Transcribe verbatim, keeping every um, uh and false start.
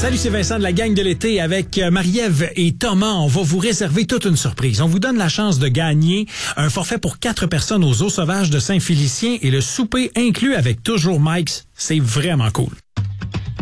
Salut, c'est Vincent de la gang de l'été avec Marie-Ève et Thomas. On va vous réserver toute une surprise. On vous donne la chance de gagner un forfait pour quatre personnes aux Eaux Sauvages de Saint-Félicien et le souper inclus avec Toujours Mike's. C'est vraiment cool.